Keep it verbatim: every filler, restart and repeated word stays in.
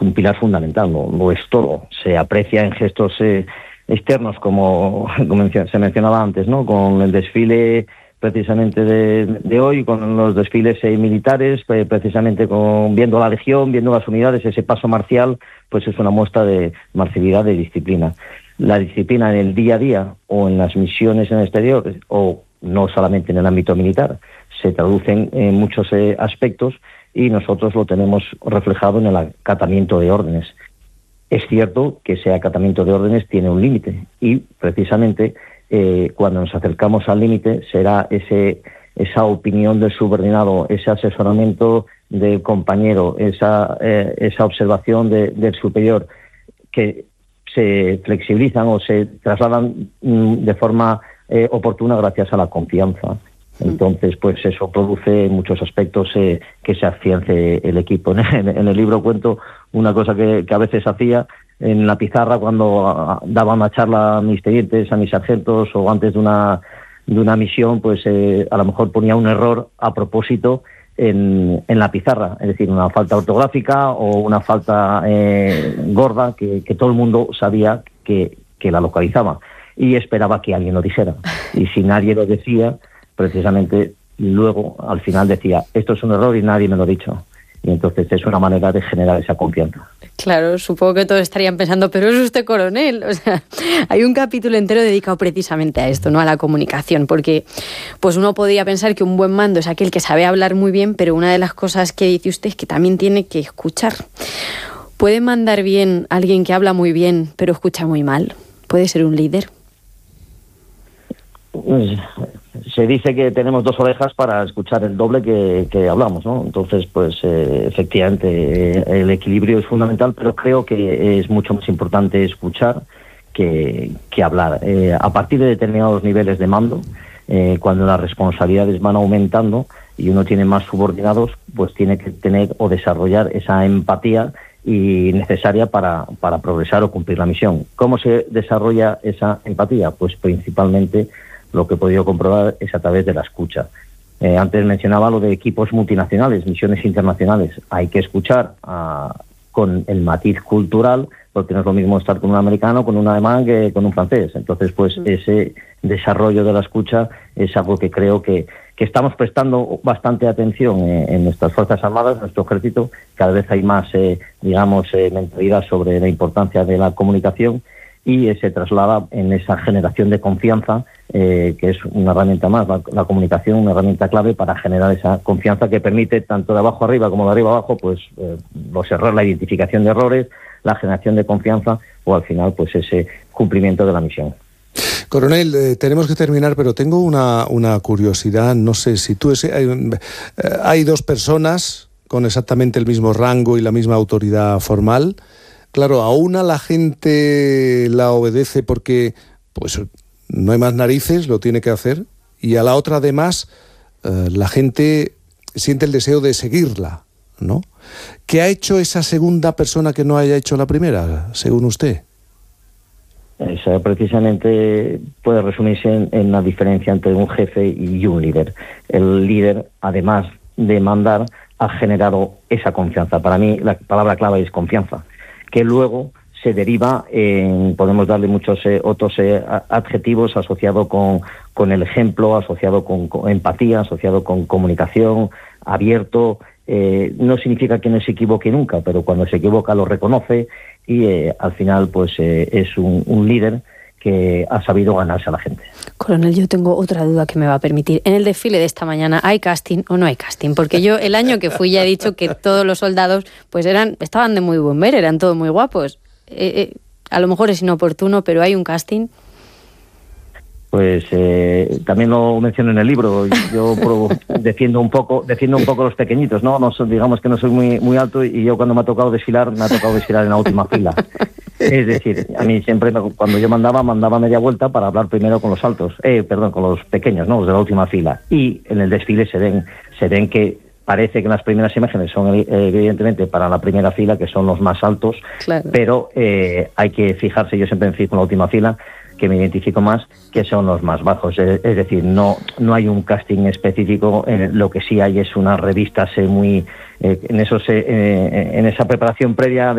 un pilar fundamental, no, no es todo. Se aprecia en gestos eh, externos, como, como se mencionaba antes, ¿no? Con el desfile precisamente de, de hoy, con los desfiles eh, militares, eh, precisamente con viendo la legión, viendo las unidades, ese paso marcial, pues es una muestra de marcialidad, de disciplina. La disciplina en el día a día o en las misiones en el exterior, o no solamente en el ámbito militar, se traducen en muchos eh, aspectos, y nosotros lo tenemos reflejado en el acatamiento de órdenes. Es cierto que ese acatamiento de órdenes tiene un límite, y precisamente eh, cuando nos acercamos al límite será ese esa opinión del subordinado, ese asesoramiento del compañero, esa eh, esa observación de, del superior, que se flexibilizan o se trasladan mm, de forma eh, oportuna gracias a la confianza. Entonces, pues eso produce en muchos aspectos eh, que se afiance el equipo. En, en el libro cuento una cosa que, que a veces hacía en la pizarra cuando daba una charla a mis tenientes, a mis sargentos, o antes de una de una misión, pues eh, a lo mejor ponía un error a propósito en, en la pizarra, es decir, una falta ortográfica o una falta eh, gorda que, que todo el mundo sabía que, que la localizaba, y esperaba que alguien lo dijera. Y si nadie lo decía, precisamente luego al final decía, esto es un error y nadie me lo ha dicho. Y entonces es una manera de generar esa confianza. Claro, supongo que todos estarían pensando, pero es usted coronel. O sea, hay un capítulo entero dedicado precisamente a esto, ¿no? A la comunicación, porque pues uno podría pensar que un buen mando es aquel que sabe hablar muy bien, pero una de las cosas que dice usted es que también tiene que escuchar. ¿Puede mandar bien alguien que habla muy bien, pero escucha muy mal? ¿Puede ser un líder? Pues, se dice que tenemos dos orejas para escuchar el doble que, que hablamos, ¿no? Entonces, pues eh, efectivamente eh, el equilibrio es fundamental, pero creo que es mucho más importante escuchar que, que hablar. Eh, a partir de determinados niveles de mando, eh, cuando las responsabilidades van aumentando y uno tiene más subordinados, pues tiene que tener o desarrollar esa empatía y necesaria para, para progresar o cumplir la misión. ¿Cómo se desarrolla esa empatía? Pues principalmente lo que he podido comprobar es a través de la escucha. Eh, antes mencionaba lo de equipos multinacionales, misiones internacionales. Hay que escuchar a, con el matiz cultural, porque no es lo mismo estar con un americano, con un alemán, que con un francés. Entonces, pues ese desarrollo de la escucha es algo que creo que, que estamos prestando bastante atención eh, en nuestras Fuerzas Armadas, en nuestro ejército. Cada vez hay más, eh, digamos, eh, mentalidad sobre la importancia de la comunicación, y eh, se traslada en esa generación de confianza, eh, que es una herramienta más, la, la comunicación, una herramienta clave para generar esa confianza que permite, tanto de abajo arriba como de arriba abajo, pues eh, los errores, la identificación de errores, la generación de confianza, o al final, pues ese cumplimiento de la misión. Coronel, eh, tenemos que terminar, pero tengo una, una curiosidad. No sé si tú... Es, hay, eh, hay dos personas con exactamente el mismo rango y la misma autoridad formal. Claro, a una la gente la obedece porque pues no hay más narices, lo tiene que hacer, y a la otra además eh, la gente siente el deseo de seguirla, ¿no? ¿Qué ha hecho esa segunda persona que no haya hecho la primera, según usted? Esa precisamente puede resumirse en, en la diferencia entre un jefe y un líder. El líder, además de mandar, ha generado esa confianza. Para mí la palabra clave es confianza, que luego se deriva en, podemos darle muchos eh, otros eh, adjetivos, asociado con, con el ejemplo, asociado con, con empatía, asociado con comunicación, abierto. Eh, no significa que no se equivoque nunca, pero cuando se equivoca lo reconoce, y eh, al final pues eh, es un, un líder que ha sabido ganarse a la gente. Coronel, yo tengo otra duda que me va a permitir. En el desfile de esta mañana, ¿hay casting o no hay casting? Porque yo el año que fui ya he dicho que todos los soldados pues eran estaban de muy buen ver, eran todos muy guapos. Eh, eh, a lo mejor es inoportuno, pero ¿hay un casting? Pues eh, también lo menciono en el libro. Yo pro, defiendo un poco, defiendo un poco a los pequeñitos, ¿no? No digamos que no soy muy muy alto, y yo cuando me ha tocado desfilar, me ha tocado desfilar en la última fila. Es decir, a mí siempre, cuando yo mandaba, mandaba media vuelta para hablar primero con los altos, eh, perdón, con los pequeños, ¿no? Los de la última fila. Y en el desfile se ven, se ven que parece que las primeras imágenes son eh, evidentemente para la primera fila, que son los más altos, claro. Pero eh, hay que fijarse, yo siempre me fijo en la última fila, que me identifico más, que son los más bajos. Es, es decir, no no hay un casting específico. Eh, lo que sí hay es unas revistas eh, muy... Eh, en, eso se, eh, en esa preparación previa